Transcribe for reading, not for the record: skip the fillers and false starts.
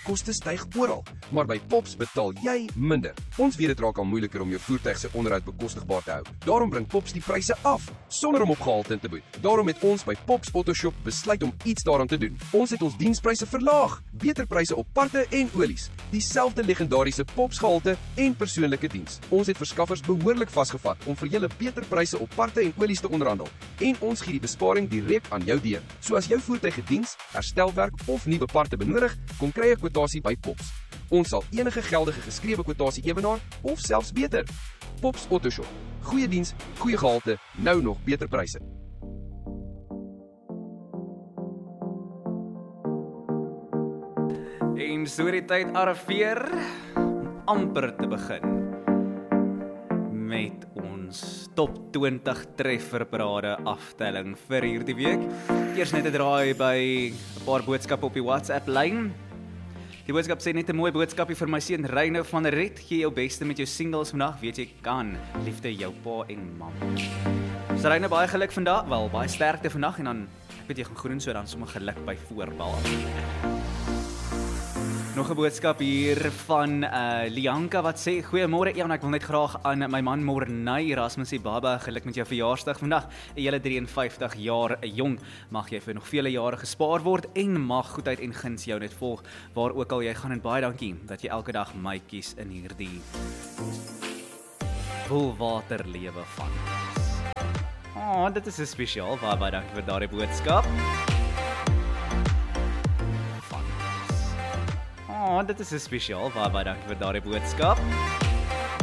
onderhoudskoste styg oral, maar by Pops betaal jy minder. Ons weet dit raak al moeiliker om jou voertuig se onderhoud bekostigbaar te hou. Daarom bring Pops die pryse af, sonder om op gehalte te boet. Daarom het ons by Pops Autoshop besluit om iets daaraan te doen. Ons het ons dienspryse verlaag, beter pryse op parte en olies, dieselfde legendariese Pops gehalte en persoonlike diens. Ons het verskaffers behoorlik vasgevat om vir julle beter pryse op parte en olies te onderhandel en ons gee die besparing direk aan jou deur. So as jou voertuig gediens, herstelwerk of nuwe parte benodig, kom kry 'n kwotasie by Pops. Ons sal enige geldige geskrewe kwotasie ewenaar of selfs beter. Pops Autoshop. Goeie diens, goeie gehalte, nou nog beter pryse. En so die tyd arriveer om amper te begin met ons top 20 trefferparade aftelling vir hierdie week. Eers net 'n draai by 'n paar boodskappe op die WhatsApp-lyn. Die boodskap sê net 'n mooi boodskapie vir my seun Reine van Red. Gee jou beste met jou singles vandag, weet jy kan. Liefde jou pa en mam. So Reine, baie geluk vandag, wel baie sterkte vandag en dan ek weet jy gaan groen, so dan sommer geluk by voorbal. Nog 'n boodskap hier van Lianka wat sê, goeiemôre Jan, ek wil net graag aan my man Morney Erasmus sê, baba, geluk met jou verjaarsdag vandag, 'n hele 53 jaar jong, mag jy vir nog vele jare gespaar word en mag goedheid en guns jou net volg, waar ook al jy gaan en baie dankie, dat jy elke dag my kies in hierdie volwaterlewe van. Dit is 'n spesiaal, baie dankie vir daardie boodskap. Dit is 'n spesiaal, baie dankie vir daardie boodskap.